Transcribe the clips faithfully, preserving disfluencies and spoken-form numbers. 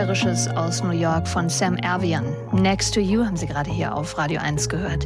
Schwärmerisches aus New York von Sam Ervian. Next to You haben Sie gerade hier auf Radio eins gehört.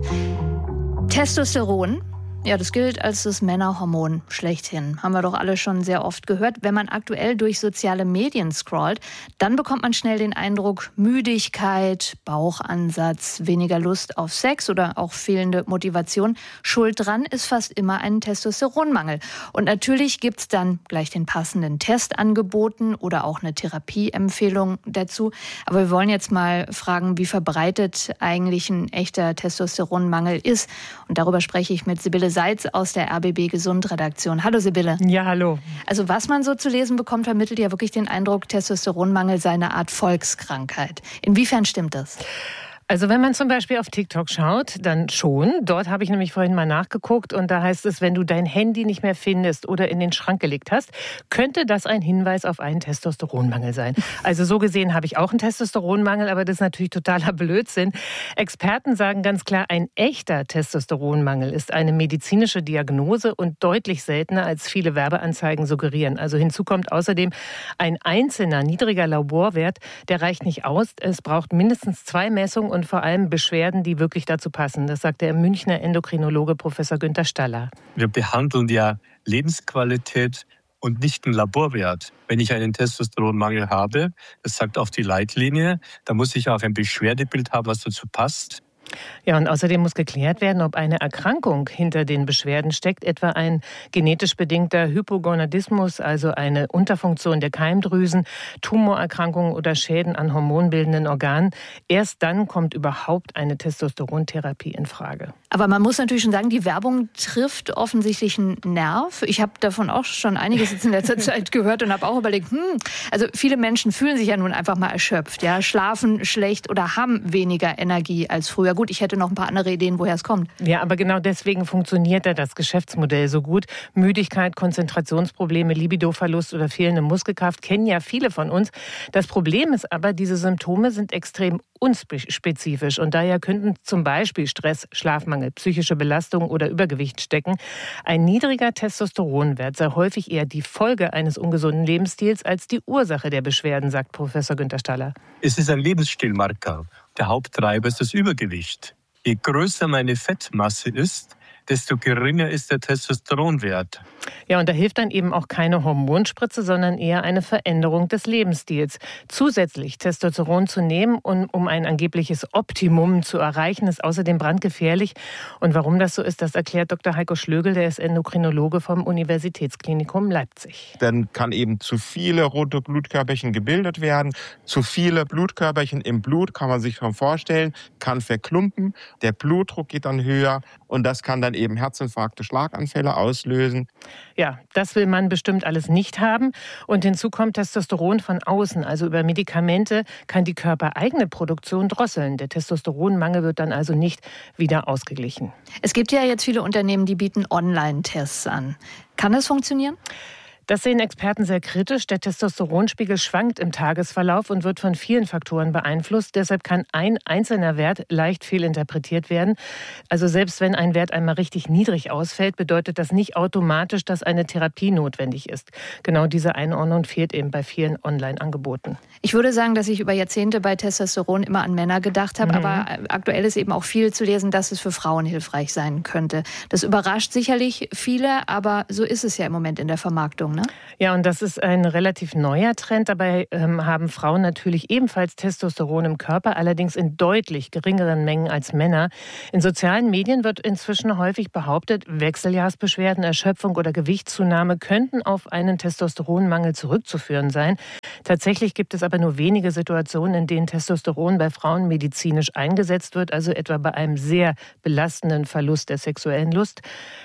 Testosteron. Ja, das gilt als das Männerhormon schlechthin. Haben wir doch alle schon sehr oft gehört. Wenn man aktuell durch soziale Medien scrollt, dann bekommt man schnell den Eindruck, Müdigkeit, Bauchansatz, weniger Lust auf Sex oder auch fehlende Motivation. Schuld dran ist fast immer ein Testosteronmangel. Und natürlich gibt's dann gleich den passenden Test angeboten oder auch eine Therapieempfehlung dazu. Aber wir wollen jetzt mal fragen, wie verbreitet eigentlich ein echter Testosteronmangel ist. Und darüber spreche ich mit Sibylle Seitz aus der R B B Gesund Redaktion. Hallo Sibylle. Ja, hallo. Also was man so zu lesen bekommt, vermittelt ja wirklich den Eindruck, Testosteronmangel sei eine Art Volkskrankheit. Inwiefern stimmt das? Also wenn man zum Beispiel auf TikTok schaut, dann schon. Dort habe ich nämlich vorhin mal nachgeguckt und da heißt es, wenn du dein Handy nicht mehr findest oder in den Schrank gelegt hast, könnte das ein Hinweis auf einen Testosteronmangel sein. Also so gesehen habe ich auch einen Testosteronmangel, aber das ist natürlich totaler Blödsinn. Experten sagen ganz klar, ein echter Testosteronmangel ist eine medizinische Diagnose und deutlich seltener, als viele Werbeanzeigen suggerieren. Also hinzu kommt außerdem ein einzelner niedriger Laborwert, der reicht nicht aus. Es braucht mindestens zwei Messungen und vor allem Beschwerden, die wirklich dazu passen. Das sagt der Münchner Endokrinologe Professor Günther Staller. Wir behandeln ja Lebensqualität und nicht einen Laborwert. Wenn ich einen Testosteronmangel habe, das sagt auch die Leitlinie, dann muss ich auch ein Beschwerdebild haben, was dazu passt. Ja, und außerdem muss geklärt werden, ob eine Erkrankung hinter den Beschwerden steckt, etwa ein genetisch bedingter Hypogonadismus, also eine Unterfunktion der Keimdrüsen, Tumorerkrankungen oder Schäden an hormonbildenden Organen. Erst dann kommt überhaupt eine Testosterontherapie in Frage. Aber man muss natürlich schon sagen, die Werbung trifft offensichtlich einen Nerv. Ich habe davon auch schon einiges jetzt in letzter Zeit gehört und habe auch überlegt, hm, also viele Menschen fühlen sich ja nun einfach mal erschöpft, ja, schlafen schlecht oder haben weniger Energie als früher. Gut, ich hätte noch ein paar andere Ideen, woher es kommt. Ja, aber genau deswegen funktioniert ja das Geschäftsmodell so gut. Müdigkeit, Konzentrationsprobleme, Libidoverlust oder fehlende Muskelkraft kennen ja viele von uns. Das Problem ist aber, diese Symptome sind extrem unspezifisch und daher könnten zum Beispiel Stress, Schlafmangel, psychische Belastung oder Übergewicht stecken. Ein niedriger Testosteronwert sei häufig eher die Folge eines ungesunden Lebensstils als die Ursache der Beschwerden, sagt Professor Günther Staller. Es ist ein Lebensstilmarker. Der Haupttreiber ist das Übergewicht. Je größer meine Fettmasse ist, desto geringer ist der Testosteronwert. Ja, und da hilft dann eben auch keine Hormonspritze, sondern eher eine Veränderung des Lebensstils. Zusätzlich Testosteron zu nehmen, um, um ein angebliches Optimum zu erreichen, ist außerdem brandgefährlich. Und warum das so ist, das erklärt Doktor Heiko Schlögel, der ist Endokrinologe vom Universitätsklinikum Leipzig. Dann kann eben zu viele rote Blutkörperchen gebildet werden. Zu viele Blutkörperchen im Blut, kann man sich schon vorstellen, kann verklumpen. Der Blutdruck geht dann höher und das kann dann eben Herzinfarkte, Schlaganfälle auslösen. Ja, das will man bestimmt alles nicht haben. Und hinzu kommt Testosteron von außen. Also über Medikamente kann die körpereigene Produktion drosseln. Der Testosteronmangel wird dann also nicht wieder ausgeglichen. Es gibt ja jetzt viele Unternehmen, die bieten Online-Tests an. Kann das funktionieren? Das sehen Experten sehr kritisch. Der Testosteronspiegel schwankt im Tagesverlauf und wird von vielen Faktoren beeinflusst. Deshalb kann ein einzelner Wert leicht fehlinterpretiert werden. Also selbst wenn ein Wert einmal richtig niedrig ausfällt, bedeutet das nicht automatisch, dass eine Therapie notwendig ist. Genau diese Einordnung fehlt eben bei vielen Online-Angeboten. Ich würde sagen, dass ich über Jahrzehnte bei Testosteron immer an Männer gedacht habe. Mhm. Aber aktuell ist eben auch viel zu lesen, dass es für Frauen hilfreich sein könnte. Das überrascht sicherlich viele, aber so ist es ja im Moment in der Vermarktung. Ne? Ja, und das ist ein relativ neuer Trend. Dabei ähm, haben Frauen natürlich ebenfalls Testosteron im Körper, allerdings in deutlich geringeren Mengen als Männer. In sozialen Medien wird inzwischen häufig behauptet, Wechseljahrsbeschwerden, Erschöpfung oder Gewichtszunahme könnten auf einen Testosteronmangel zurückzuführen sein. Tatsächlich gibt es aber nur wenige Situationen, in denen Testosteron bei Frauen medizinisch eingesetzt wird, also etwa bei einem sehr belastenden Verlust der sexuellen Lust.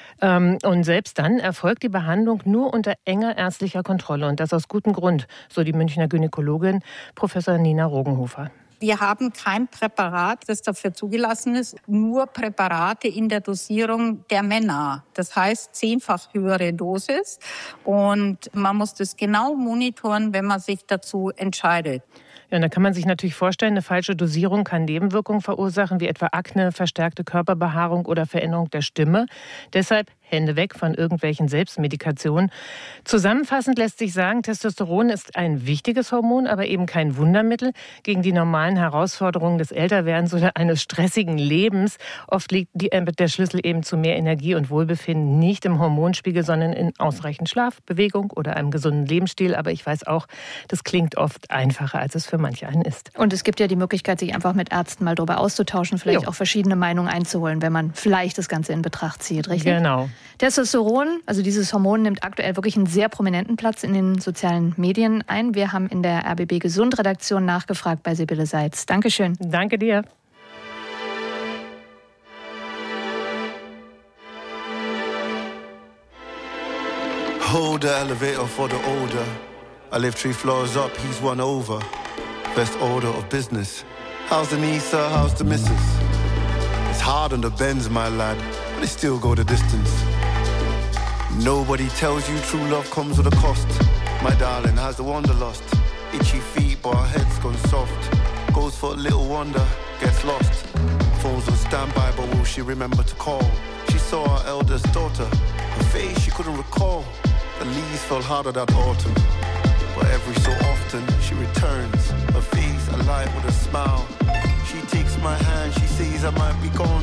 Und selbst dann erfolgt die Behandlung nur unter enger ärztlicher Kontrolle. Und das aus gutem Grund, so die Münchner Gynäkologin Professor Nina Rogenhofer. Wir haben kein Präparat, das dafür zugelassen ist, nur Präparate in der Dosierung der Männer. Das heißt zehnfach höhere Dosis. Und man muss das genau monitoren, wenn man sich dazu entscheidet. Ja, und da kann man sich natürlich vorstellen, eine falsche Dosierung kann Nebenwirkungen verursachen, wie etwa Akne, verstärkte Körperbehaarung oder Veränderung der Stimme. Deshalb Hände weg von irgendwelchen Selbstmedikationen. Zusammenfassend lässt sich sagen, Testosteron ist ein wichtiges Hormon, aber eben kein Wundermittel gegen die normalen Herausforderungen des Älterwerdens oder eines stressigen Lebens. Oft liegt die, äh, der Schlüssel eben zu mehr Energie und Wohlbefinden nicht im Hormonspiegel, sondern in ausreichend Schlaf, Bewegung oder einem gesunden Lebensstil. Aber ich weiß auch, das klingt oft einfacher, als es für manche einen ist. Und es gibt ja die Möglichkeit, sich einfach mit Ärzten mal darüber auszutauschen, vielleicht jo. auch verschiedene Meinungen einzuholen, wenn man vielleicht das Ganze in Betracht zieht, richtig? Genau. Testosteron, also dieses Hormon, nimmt aktuell wirklich einen sehr prominenten Platz in den sozialen Medien ein. Wir haben in der R B B Gesund-Redaktion nachgefragt bei Sibylle Seitz. Dankeschön. Danke dir. Hold the elevator for the older. I live three floors up, he's one over. Best order of business. How's the niece, sir? How's the missus? It's hard on the Benz, my lad, but they still go the distance. Nobody tells you true love comes with a cost. My darling has the wanderlust. Itchy feet, but her head's gone soft. Goes for a little wonder, gets lost. Phone's on standby, but will she remember to call? She saw her eldest daughter. Her face she couldn't recall. The leaves fell harder that autumn. But every so often she returns. Her face alight with a smile. She takes my hand, she says I might be gone